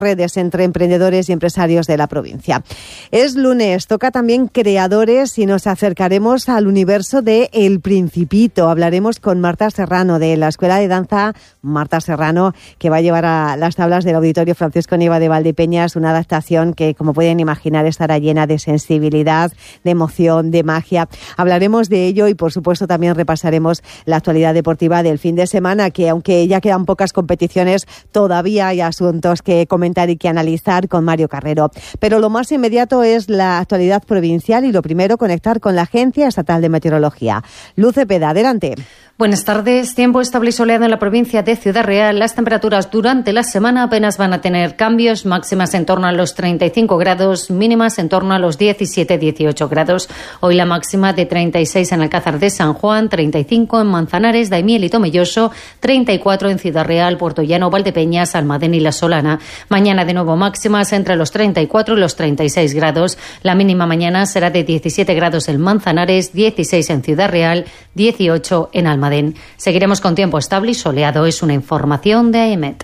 redes entre emprendedores y empresarios de la provincia. Es lunes, toca también creadores y nos acercaremos al universo de El Principito. Hablaremos con Marta Serrano de la Escuela de Danza Marta Serrano, que va a llevar a las tablas del Auditorio Francisco Nieva de Valdepeñas una adaptación que, como pueden imaginar, estará llena de sensibilidad, de emoción, de magia. Hablaremos de ello y, por supuesto, también repasaremos la actualidad deportiva del fin de semana, que aunque ya quedan pocas competiciones, todavía hay asuntos que comentar y que analizar con Mario Carrero. Pero lo más inmediato es la actualidad provincial y lo primero, conectar con la Agencia Estatal de Meteorología. Luz Cepeda, adelante. Buenas tardes. Tiempo estable y soleado en la provincia de Ciudad Real. Las temperaturas durante la semana apenas van a tener cambios, máximas en torno a los 35 grados, mínimas en torno a los 17-18 grados. Hoy la máxima de 36 en Alcázar de San Juan, 35 en Manzanares, Daimiel y Tomelloso, 34 en Ciudad Real, Puertollano, Valdepeñas, Almadén y La Solana. Mañana de nuevo máximas entre los 34 y los 36 grados. La mínima mañana será de 17 grados en Manzanares, 16 en Ciudad Real, 18 en Almadén. Seguiremos con tiempo estable y soleado. Es una información de AEMET.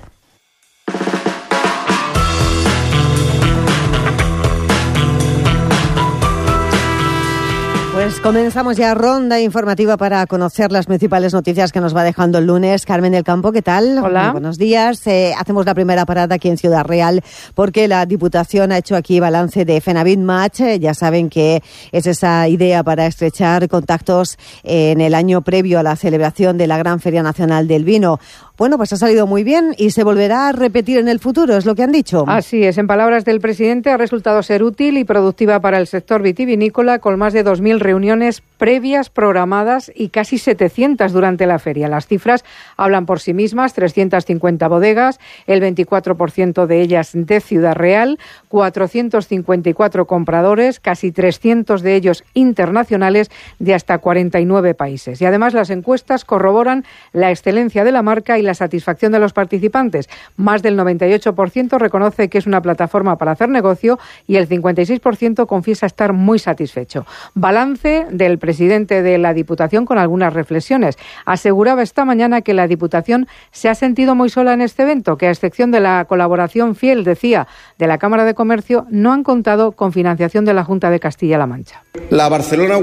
Pues comenzamos ya ronda informativa para conocer las principales noticias que nos va dejando el lunes. Carmen del Campo, ¿qué tal? Hola. Muy buenos días. Hacemos la primera parada aquí en Ciudad Real porque la Diputación ha hecho aquí balance de FENAVIT Match. Ya saben que es esa idea para estrechar contactos en el año previo a la celebración de la Gran Feria Nacional del Vino. Bueno, pues ha salido muy bien y se volverá a repetir en el futuro, es lo que han dicho. Así es, en palabras del presidente, ha resultado ser útil y productiva para el sector vitivinícola, con más de 2.000 reuniones previas programadas y casi 700 durante la feria. Las cifras hablan por sí mismas: 350 bodegas, el 24% de ellas de Ciudad Real, 454 compradores, casi 300 de ellos internacionales, de hasta 49 países. Y además las encuestas corroboran la excelencia de la marca y la satisfacción de los participantes. Más del 98% reconoce que es una plataforma para hacer negocio y el 56% confiesa estar muy satisfecho. Balance del presidente de la Diputación con algunas reflexiones. Aseguraba esta mañana que la Diputación se ha sentido muy sola en este evento, que a excepción de la colaboración fiel, decía, de la Cámara de Comercio, no han contado con financiación de la Junta de Castilla-La Mancha. La Barcelona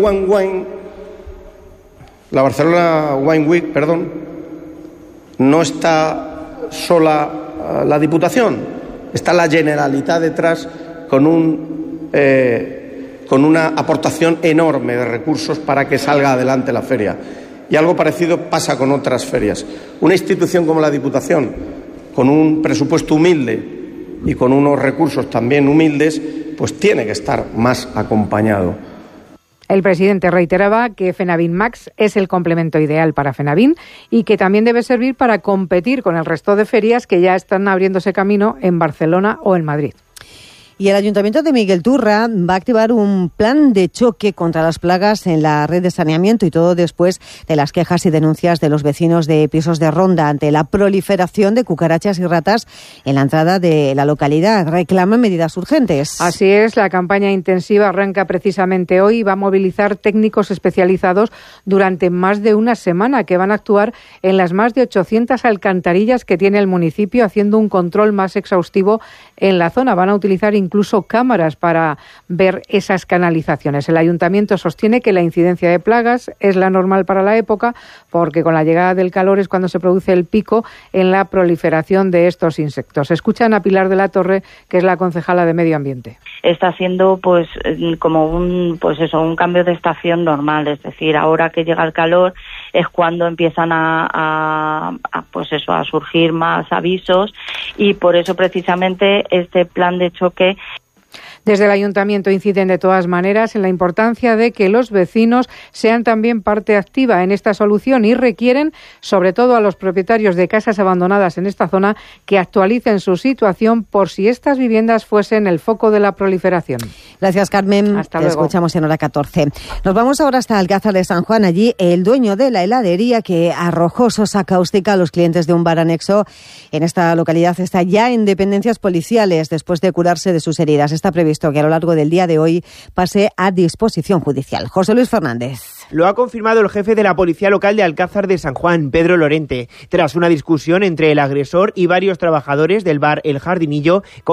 Wine Week, no está sola la Diputación, está la Generalitat detrás con una aportación enorme de recursos para que salga adelante la feria. Y algo parecido pasa con otras ferias. Una institución como la Diputación, con un presupuesto humilde y con unos recursos también humildes, pues tiene que estar más acompañado. El presidente reiteraba que FENAVIT Max es el complemento ideal para FENAVIT y que también debe servir para competir con el resto de ferias que ya están abriéndose camino en Barcelona o en Madrid. Y el Ayuntamiento de Miguel Turra va a activar un plan de choque contra las plagas en la red de saneamiento, y todo después de las quejas y denuncias de los vecinos de pisos de Ronda ante la proliferación de cucarachas y ratas en la entrada de la localidad. Reclaman medidas urgentes. Así es, la campaña intensiva arranca precisamente hoy y va a movilizar técnicos especializados durante más de una semana, que van a actuar en las más de 800 alcantarillas que tiene el municipio, haciendo un control más exhaustivo en la zona. Van a utilizar incluso cámaras para ver esas canalizaciones. El ayuntamiento sostiene que la incidencia de plagas es la normal para la época, porque con la llegada del calor es cuando se produce el pico en la proliferación de estos insectos. Escuchan a Pilar de la Torre, que es la concejala de Medio Ambiente. Está siendo como un cambio de estación normal, es decir, ahora que llega el calor es cuando empiezan a surgir más avisos, y por eso precisamente este plan de choque. Desde el ayuntamiento inciden de todas maneras en la importancia de que los vecinos sean también parte activa en esta solución y requieren, sobre todo a los propietarios de casas abandonadas en esta zona, que actualicen su situación por si estas viviendas fuesen el foco de la proliferación. Gracias, Carmen. Hasta Te luego. escuchamos en hora 14. Nos vamos ahora hasta Alcázar de San Juan. Allí el dueño de la heladería que arrojó sosa cáustica a los clientes de un bar anexo en esta localidad está ya en dependencias policiales después de curarse de sus heridas. Está previsto que a lo largo del día de hoy pase a disposición judicial. José Luis Fernández. Lo ha confirmado el jefe de la Policía Local de Alcázar de San Juan, Pedro Lorente, tras una discusión entre el agresor y varios trabajadores del bar El Jardinillo,